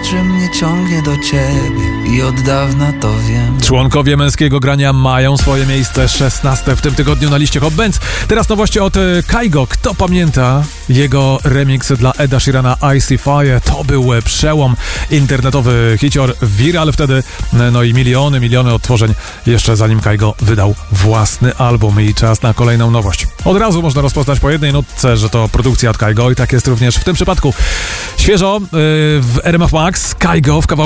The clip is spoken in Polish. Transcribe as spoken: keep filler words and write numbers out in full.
że mnie ciągnie do ciebie i od dawna to wiem. Członkowie Męskiego Grania mają swoje miejsce szesnaste w tym tygodniu na liście Hot Bands. Teraz nowości od Kygo. Kto pamięta jego remix dla Eda Sheerana I See Fire? To był przełom, internetowy hicior, viral wtedy, no i miliony, miliony odtworzeń jeszcze zanim Kygo wydał własny album. I czas na kolejną nowość. Od razu można rozpoznać po jednej nutce, że to produkcja od Kygo i tak jest również w tym przypadku. Świeżo yy, w R M F Max Kygo w kawałku